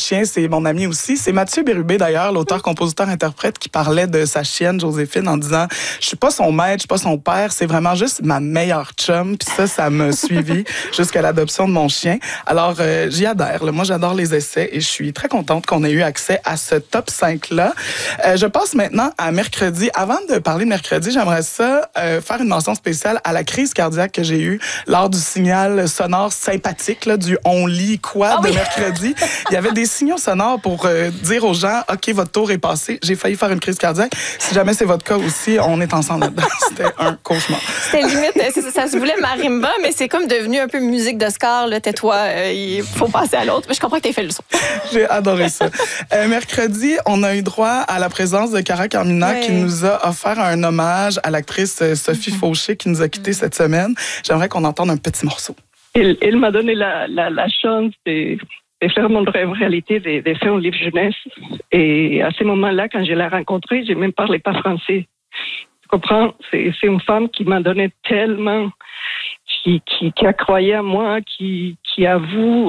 chien, c'est mon ami aussi. C'est Mathieu Bérubé, d'ailleurs, l'auteur, compositeur, interprète, qui parlait de sa chienne, Joséphine, en disant « Je suis pas son maître, je suis pas son père, c'est vraiment juste ma meilleure chum. » Puis ça m'a suivi jusqu'à l'adoption de mon chien. Alors, j'y adhère. Là. Moi, j'adore les essais et je suis très contente qu'on ait eu accès à ce top 5-là. Je passe maintenant à mercredi. Avant de parler de mercredi, j'aimerais ça faire une mention spéciale à la crise cardiaque que j'ai eue lors du signal sonore sympathique là, du « on lit quoi » de mercredi. Il y avait des signaux sonores pour dire aux gens « OK, votre tour est passé. J'ai failli faire une crise cardiaque. Si jamais c'est votre cas aussi, on est ensemble là-dedans. » C'était un cauchemar. C'était limite, ça se voulait marimba, mais c'est comme devenu un peu musique d'Oscar. Tais-toi, il faut passer à l'autre. Mais je comprends que tu as fait le son. J'ai adoré ça. Mercredi, on a eu droit à la présence de Cara Carmina qui nous a offert un hommage à l'actrice Sophie Fauché qui nous a quittés cette semaine. J'aimerais qu'on entende un petit morceau. Elle m'a donné la chance de faire mon rêve réalité, de faire un livre jeunesse. Et à ce moment-là, quand je l'ai rencontrée, je ne même parlais pas français. Tu comprends? C'est une femme qui m'a donné tellement, qui a croyé en moi, qui avoue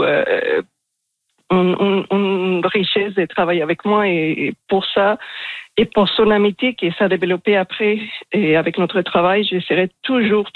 une richesse de travailler avec moi. Et pour ça, et pour son amitié qui s'est développée après, et avec notre travail, je serai toujours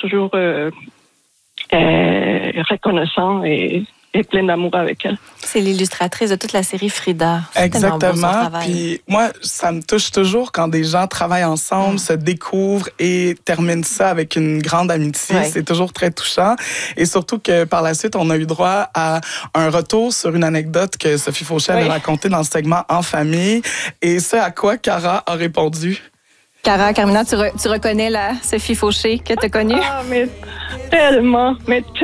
reconnaissant et plein d'amour avec elle. C'est l'illustratrice de toute la série Frida. C'est exactement. Puis moi, ça me touche toujours quand des gens travaillent ensemble, se découvrent et terminent ça avec une grande amitié. Ouais. C'est toujours très touchant. Et surtout que par la suite, on a eu droit à un retour sur une anecdote que Sophie Fauché avait racontée dans le segment En famille. Et ce à quoi Cara a répondu. Cara, Carmina, tu reconnais la Sophie Fauché que tu as connue? Ah, mais tellement.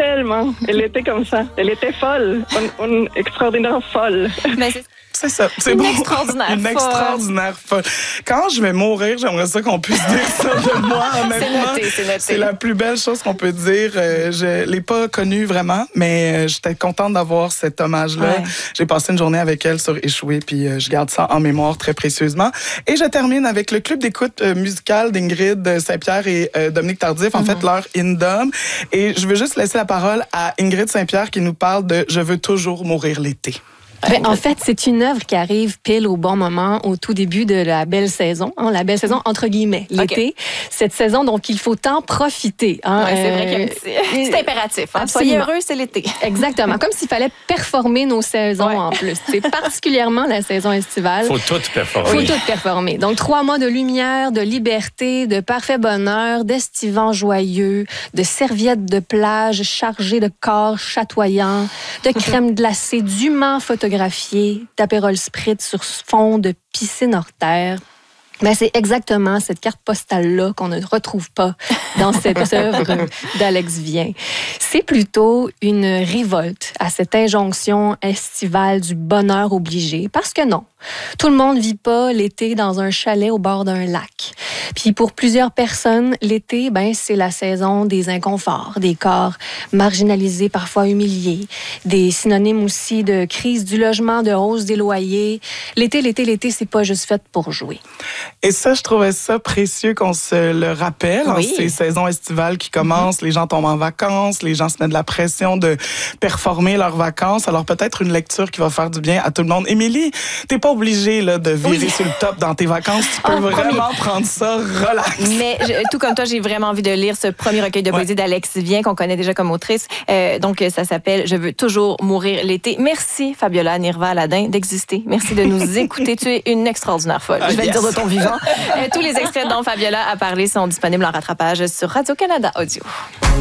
Elle était comme ça. Elle était folle. Une extraordinaire folle. Mais c'est ça. C'est une bon. extraordinaire Une extraordinaire folle. Quand je vais mourir, j'aimerais ça qu'on puisse dire ça de moi, honnêtement. C'est noté. C'est la plus belle chose qu'on peut dire. Je l'ai pas connue vraiment, mais j'étais contente d'avoir cet hommage-là. Ouais. J'ai passé une journée avec elle sur Échoué, puis je garde ça en mémoire très précieusement. Et je termine avec le club d'écoute musicale d'Ingrid Saint-Pierre et Dominique Tardif, en fait, leur Indom. Et je veux juste laisser la parole à Ingrid Saint-Pierre qui nous parle de « Je veux toujours mourir l'été ». En fait, c'est une œuvre qui arrive pile au bon moment, au tout début de la belle saison. La belle saison, entre guillemets, l'été. Cette saison, donc, il faut en profiter. Ouais, c'est vrai que c'est impératif. Soyez heureux, c'est l'été. Exactement. Comme s'il fallait performer nos saisons en plus. C'est particulièrement la saison estivale. Faut tout performer. Donc, 3 mois de lumière, de liberté, de parfait bonheur, d'estivants joyeux, de serviettes de plage chargées de corps chatoyants, de crème glacée dûment photographiée, d'apérol spritz sur fond de piscine hors terre. Mais c'est exactement cette carte postale-là qu'on ne retrouve pas dans cette œuvre d'Alex Vien. C'est plutôt une révolte à cette injonction estivale du bonheur obligé. Parce que non, tout le monde ne vit pas l'été dans un chalet au bord d'un lac. Puis pour plusieurs personnes, l'été, c'est la saison des inconforts, des corps marginalisés, parfois humiliés, des synonymes aussi de crise du logement, de hausse des loyers. L'été, c'est pas juste fait pour jouer. Et ça, je trouvais ça précieux qu'on se le rappelle. Oui. Ces saisons estivales qui commencent, les gens tombent en vacances, les gens se mettent de la pression de performer leurs vacances. Alors peut-être une lecture qui va faire du bien à tout le monde. Émilie, t'es pas obligée là, de virer sur le top dans tes vacances. Tu peux vraiment prendre ça relax. Mais tout comme toi, j'ai vraiment envie de lire ce premier recueil de poésie d'Alex Vien, qu'on connaît déjà comme autrice. Donc ça s'appelle « Je veux toujours mourir l'été ». Merci Fabiola Nirva-Aladin d'exister. Merci de nous écouter. Tu es une extraordinaire folle. Je vais le dire de ton vivant. Tous les extraits dont Fabiola a parlé sont disponibles en rattrapage sur Radio-Canada Audio.